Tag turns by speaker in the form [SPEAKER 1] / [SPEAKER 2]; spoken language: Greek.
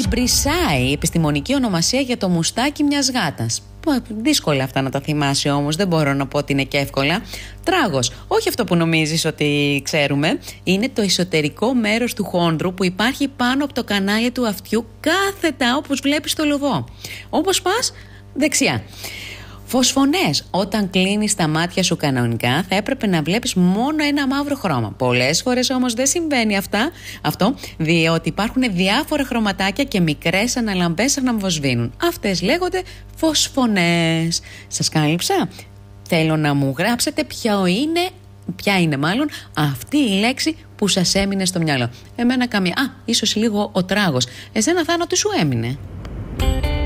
[SPEAKER 1] Μπρισάι, επιστημονική ονομασία για το μουστάκι μιας γάτας. Δύσκολα αυτά να τα θυμάσαι όμως, δεν μπορώ να πω ότι είναι και εύκολα. Τράγος, όχι αυτό που νομίζεις ότι ξέρουμε. Είναι το εσωτερικό μέρος του χόνδρου που υπάρχει πάνω από το κανάλι του αυτιού, κάθετα όπως βλέπεις το λογό. Όπως πας, δεξιά. Φωσφωνές. Όταν κλείνεις τα μάτια σου κανονικά, θα έπρεπε να βλέπεις μόνο ένα μαύρο χρώμα. Πολλές φορές όμως δεν συμβαίνει αυτό, διότι υπάρχουν διάφορα χρωματάκια και μικρές αναλαμπές αναμβοσβήνουν. Αυτές λέγονται φωσφωνές. Σας κάλυψα? Θέλω να μου γράψετε ποια είναι αυτή η λέξη που σας έμεινε στο μυαλό. Εμένα καμία. Ίσως λίγο ο τράγος. Εσένα, Θάνο, τι σου έμεινε?